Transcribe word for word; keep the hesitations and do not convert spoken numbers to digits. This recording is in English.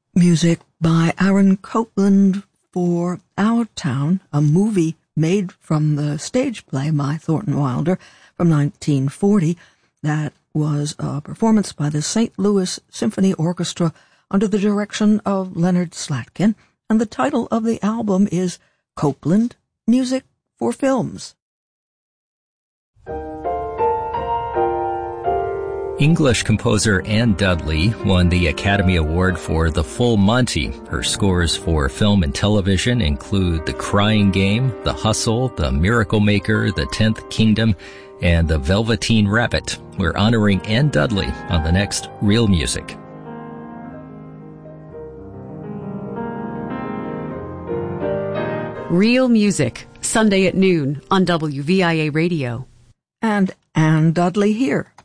Music by Aaron Copland for Our Town, a movie made from the stage play by Thornton Wilder from nineteen forty. That was a performance by the Saint Louis Symphony Orchestra under the direction of Leonard Slatkin, and the title of the album is Copland, Music for Films. English composer Anne Dudley won the Academy Award for The Full Monty. Her scores for film and television include The Crying Game, The Hustle, The Miracle Maker, The Tenth Kingdom, and The Velveteen Rabbit. We're honoring Anne Dudley on the next Real Music. Real Music, Sunday at noon on W V I A Radio. And Anne Dudley here.